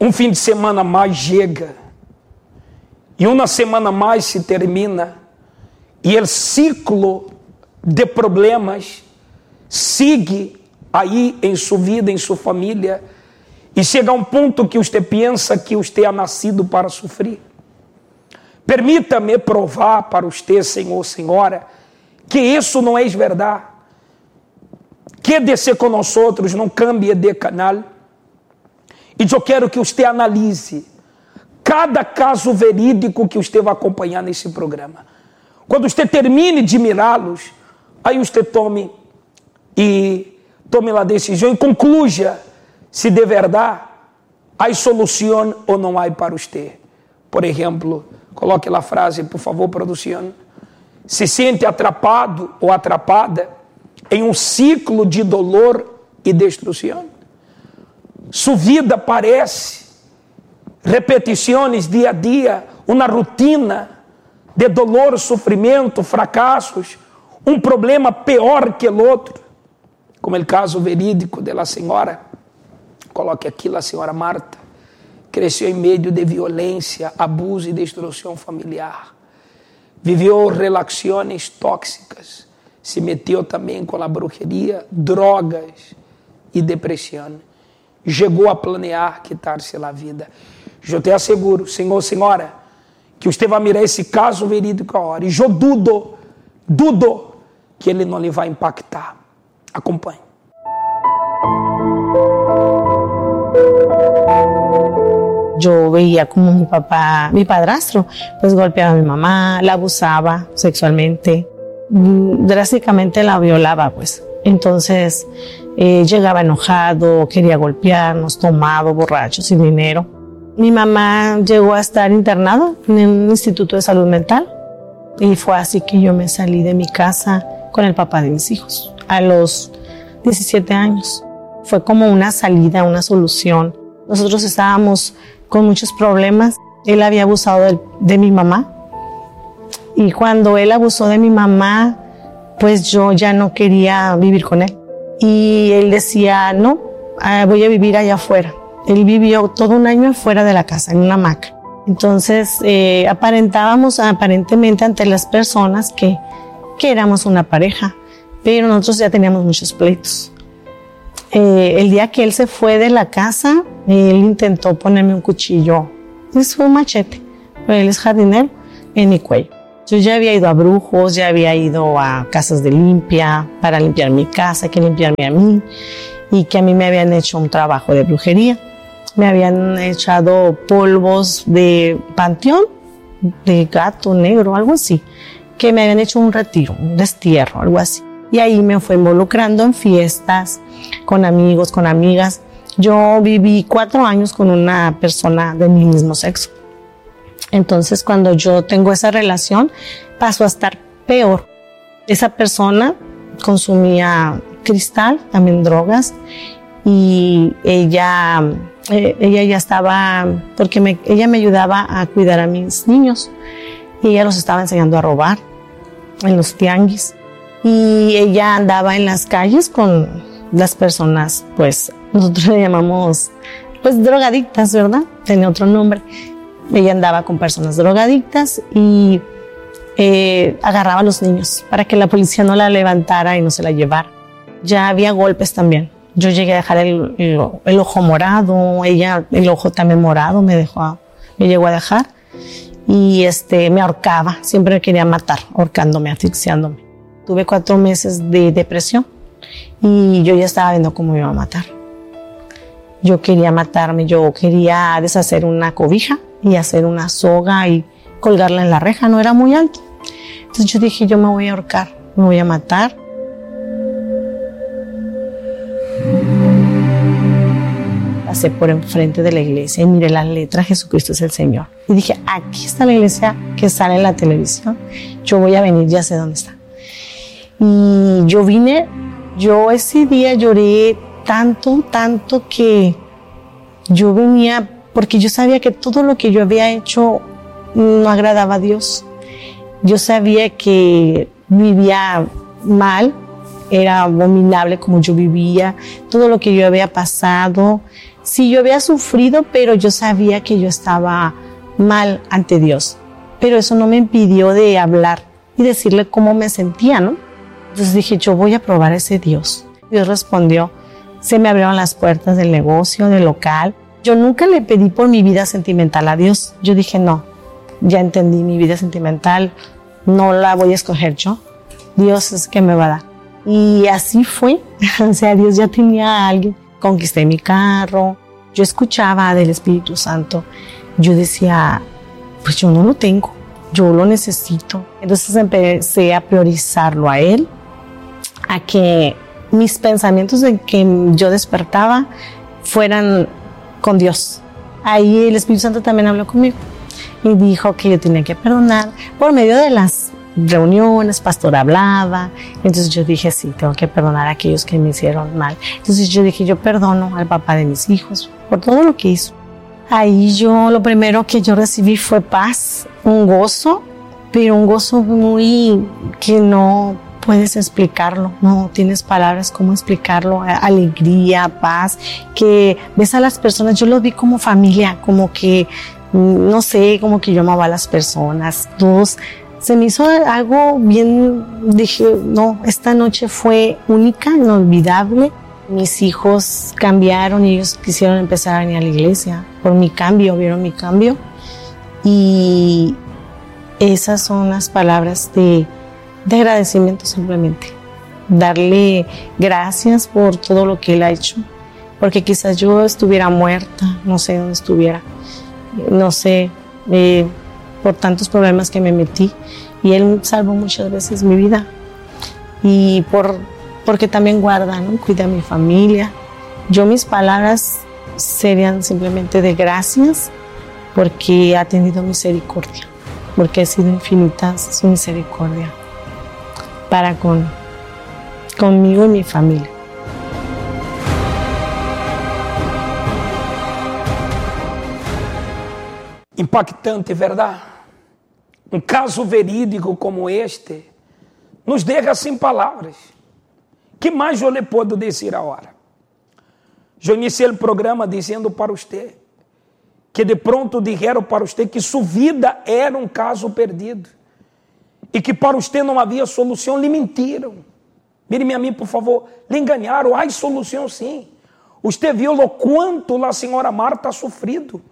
um fim de semana mais chega, e uma semana mais se termina, e o ciclo de problemas sigue aí em sua vida, em sua família, e chega a um ponto que você pensa que você é nascido para sofrer. Permita-me provar para você, Senhor, Senhora, que isso não é verdade. Quédese com nós outros, não cambie de canal. E eu quero que você analise cada caso verídico que você vai acompanhar nesse programa. Quando você termine de mirá-los, aí você tome a decisão e concluya se de verdade há solução ou não há para você. Por exemplo, coloque lá a frase, por favor, produção. Se sente atrapado ou atrapada em um ciclo de dolor e destruição. Sua vida parece repetições dia a dia, uma rotina de dolor, sofrimento, fracassos, um problema pior que o outro, como o caso verídico da senhora, coloque aqui a senhora Marta, cresceu em meio de violência, abuso e destruição familiar, viveu relações tóxicas, se meteu também com a bruxeria, drogas e depressão, chegou a planear quitar-se a vida. Eu te asseguro, Senhor, Senhora, que você vai mirar esse caso verídico agora, e eu dudo que ele não lhe vai impactar. Acompanhe. Yo veía como mi papá, mi padrastro, pues golpeaba a mi mamá, la abusaba sexualmente, drásticamente la violaba, pues. Entonces llegaba enojado, quería golpearnos, tomado, borracho, sin dinero. Mi mamá llegó a estar internada en un instituto de salud mental y fue así que yo me salí de mi casa con el papá de mis hijos a los 17 años. Fue como una salida, una solución. Nosotros estábamos con muchos problemas. Él había abusado de mi mamá y cuando él abusó de mi mamá, pues yo ya no quería vivir con él. Y él decía, no, voy a vivir allá afuera. Él vivió todo un año afuera de la casa, en una hamaca. Entonces aparentábamos aparentemente ante las personas que éramos una pareja, pero nosotros ya teníamos muchos pleitos. El día que él se fue de la casa, él intentó ponerme un cuchillo, es un machete, pero él es jardinero, en mi cuello. Yo ya había ido a brujos, ya había ido a casas de limpia para limpiar mi casa, que limpiarme a mí, y que a mí me habían hecho un trabajo de brujería. Me habían echado polvos de panteón, de gato negro, algo así, que me habían hecho un retiro, un destierro, algo así. Y ahí me fue involucrando en fiestas, con amigos, con amigas. Yo viví 4 años con una persona de mi mismo sexo. Entonces, cuando yo tengo esa relación, pasó a estar peor. Esa persona consumía cristal, también drogas, y ella ya estaba, porque ella me ayudaba a cuidar a mis niños, y ella los estaba enseñando a robar en los tianguis. Y ella andaba en las calles con las personas, pues nosotros le llamamos, pues drogadictas, ¿verdad? Tenía otro nombre. Ella andaba con personas drogadictas y agarraba a los niños para que la policía no la levantara y no se la llevara. Ya había golpes también. Yo llegué a dejar el ojo morado, ella el ojo también morado me llegó a dejar, y me ahorcaba, siempre me quería matar, ahorcándome, asfixiándome. Tuve 4 meses de depresión y yo ya estaba viendo cómo me iba a matar. Yo quería matarme, yo quería deshacer una cobija y hacer una soga y colgarla en la reja, no era muy alto. Entonces yo dije, yo me voy a ahorcar, me voy a matar. Pasé por enfrente de la iglesia y miré la letra Jesucristo es el Señor. Y dije, aquí está la iglesia que sale en la televisión, yo voy a venir, ya sé dónde está. Y yo vine, yo ese día lloré tanto que yo venía, porque yo sabía que todo lo que yo había hecho no agradaba a Dios. Yo sabía que vivía mal era abominable como yo vivía, todo lo que yo había pasado. Sí, yo había sufrido, pero yo sabía que yo estaba mal ante Dios. Pero eso no me impidió de hablar y decirle cómo me sentía, ¿no? Entonces dije, yo voy a probar a ese Dios. Dios respondió, se me abrieron las puertas del negocio, del local. Yo nunca le pedí por mi vida sentimental a Dios. Yo dije, no, ya entendí mi vida sentimental, no la voy a escoger yo. Dios es que me va a dar. Y así fue. O sea, Dios ya tenía a alguien. Conquisté mi carro. Yo escuchaba del Espíritu Santo. Yo decía, pues yo no lo tengo. Yo lo necesito. Entonces empecé a priorizarlo a Él, a que mis pensamientos de que yo despertaba fueran con Dios. Ahí el Espíritu Santo también habló conmigo y dijo que yo tenía que perdonar por medio de las reuniones, pastor hablaba. Entonces yo dije, sí, tengo que perdonar a aquellos que me hicieron mal. Entonces yo dije, yo perdono al papá de mis hijos por todo lo que hizo. Ahí lo primero que yo recibí fue paz, un gozo, pero un gozo muy que no puedes explicarlo, no tienes palabras cómo explicarlo, alegría, paz, que ves a las personas, yo lo vi como familia, como que, no sé, como que yo amaba a las personas, todos, se me hizo algo bien, dije, no, esta noche fue única, inolvidable. Mis hijos cambiaron y ellos quisieron empezar a venir a la iglesia por mi cambio, vieron mi cambio. Y esas son las palabras de agradecimiento simplemente. Darle gracias por todo lo que Él ha hecho. Porque quizás yo estuviera muerta, no sé dónde estuviera, no sé, por tantos problemas que me metí. Y Él salvó muchas veces mi vida. Y porque también guarda, ¿no? Cuida a mi familia. Mis palabras serían simplemente de gracias porque ha tenido misericordia, porque ha sido infinita su misericordia para conmigo y mi familia. Impactante, ¿verdad? Um caso verídico como este nos deja sem palavras. Que mais eu lhe posso dizer agora? Eu iniciei o programa dizendo para você que de pronto disseram para você que sua vida era um caso perdido e que para você não havia solução, lhe mentiram. Mire-me a mim, por favor, lhe enganaram, há solução sim. Você viu o quanto a senhora Marta ha sofrido.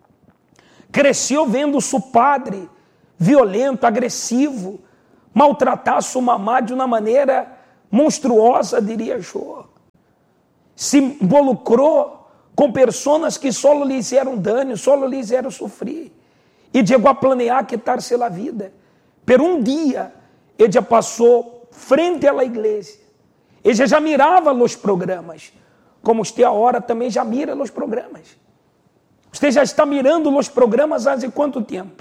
Cresceu vendo seu padre violento, agressivo, maltratar sua mamá de uma maneira monstruosa, diria eu. Se involucrou com pessoas que só lhe fizeram dano, só lhe fizeram sofrer. E chegou a planear quitar-se a vida. Por um dia, ele já passou frente à igreja. Ele já mirava os programas, como você agora também já mira os programas. Você já está mirando os programas há quanto tempo?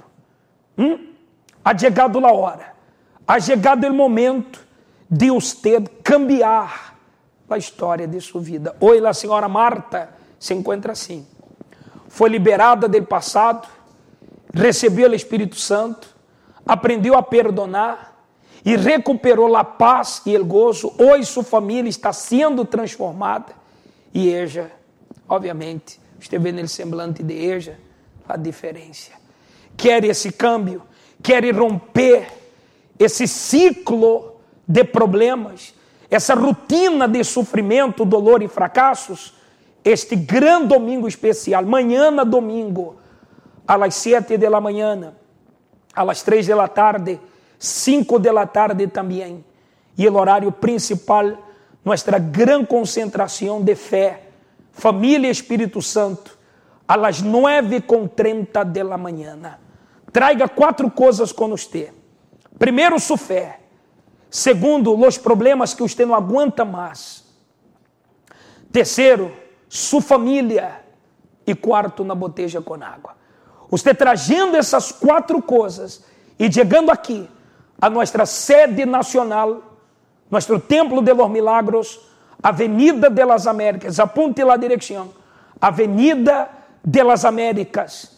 Ha chegado a hora, ha chegado o momento de você cambiar a história de sua vida. Hoje a senhora Marta se encontra assim. Foi liberada do passado, recebeu o Espírito Santo, aprendeu a perdonar e recuperou a paz e o gozo. Hoje sua família está sendo transformada e ella, obviamente, você vê no semblante de ella a diferença. Quer esse câmbio, quer romper esse ciclo de problemas, essa rotina de sofrimento, dolor e fracassos, este grande domingo especial, manhã domingo, às 7 da manhã, às 3 da tarde, 5 da tarde também, e o horário principal, nossa grande concentração de fé, família Espírito Santo, às 9:30 da manhã. Traga 4 coisas com você. Primeiro, sua fé. Segundo, os problemas que você não aguenta mais. Terceiro, sua família. E quarto, na boteja com água. Você trazendo essas 4 coisas e chegando aqui, a nossa sede nacional, nosso Templo de los Milagros, Avenida de las Américas, apunte a direção, Avenida de las Américas,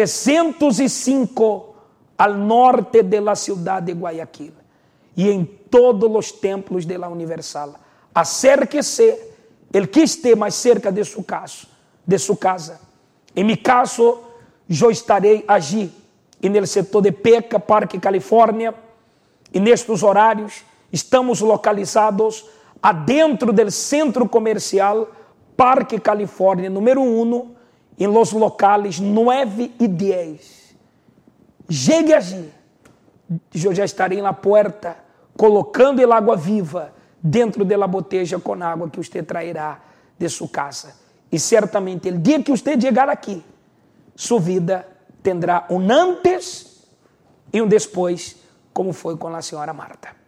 305, al norte de la ciudad de Guayaquil. E em todos os templos de la Universal. Acérquese el que esté mais cerca de sua casa. Em meu caso, eu estarei allí, no setor de Peca, Parque Califórnia, e nestes horários estamos localizados adentro do centro comercial Parque Califórnia, número 1, em los locales 9 e 10. Chegue allí, eu já estarei na porta, colocando el água viva dentro da boteja com água que você trairá de sua casa. E certamente, o dia que você chegar aqui, sua vida terá um antes e um depois, como foi com a senhora Marta.